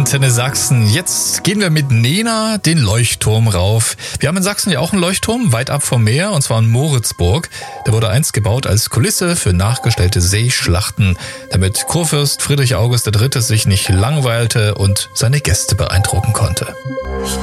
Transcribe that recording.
Antenne Sachsen. Jetzt gehen wir mit Nena den Leuchtturm rauf. Wir haben in Sachsen ja auch einen Leuchtturm, weit ab vom Meer, und zwar in Moritzburg. Der wurde einst gebaut als Kulisse für nachgestellte Seeschlachten, damit Kurfürst Friedrich August III. Sich nicht langweilte und seine Gäste beeindrucken konnte.